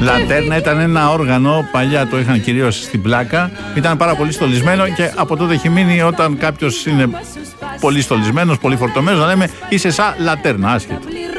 Λατέρνα ήταν ένα όργανο, παλιά το είχαν κυρίως στην πλάκα, ήταν πάρα πολύ στολισμένο και από τότε έχει μείνει όταν κάποιος είναι πολύ στολισμένος, πολύ φορτωμένος, να λέμε είσαι σαν λατέρνα, άσχετο.